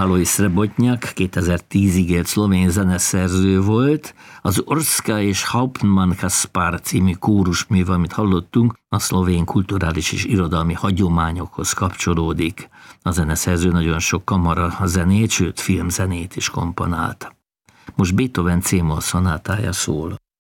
Alois Srebotnyak 2010-ig élt szlovén zeneszerző volt. Az Orszka és Hauptmann Kaspar című kórusmű, amit hallottunk, a szlovén kulturális és irodalmi hagyományokhoz kapcsolódik. A zeneszerző nagyon sok kamara zenét, sőt filmzenét is komponált. Most Beethoven C-moll szonátája szól.